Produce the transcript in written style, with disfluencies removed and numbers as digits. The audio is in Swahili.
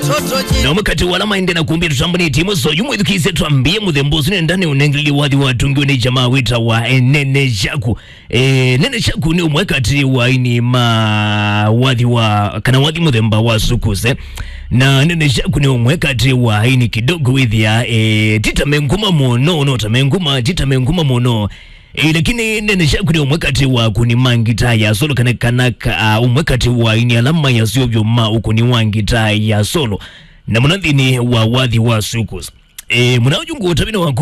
na wakati wala maende na kumbia tutambani timu so yumu idhukize tuambie mudhembozi ni ndani unengili wadhi wa tungiwa ni jamaa wita wa Nene Shaku. Nene Shaku ni umwekati wa ini wadhi wa kana wadhi mudhemba wa Sukuse na Nene Shaku ni umwekati wa ini kidogo withia tita menguma mono lakini Nene Shaku ni umwekati wa kunimangita ya solo kanaka umwekati wa ini alama ya siovyo ukuni wangita ya solo na munadhini wa wadhi wa Sukuse. Muna ujungu utabina wangu